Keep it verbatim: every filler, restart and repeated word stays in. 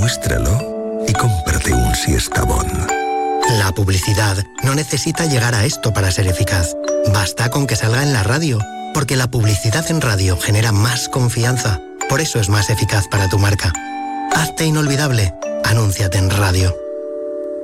demuéstralo y cómprate un Siestabón. La publicidad no necesita llegar a esto para ser eficaz. Basta con que salga en la radio, porque la publicidad en radio genera más confianza. Por eso es más eficaz para tu marca. Hazte inolvidable. Anúnciate en radio.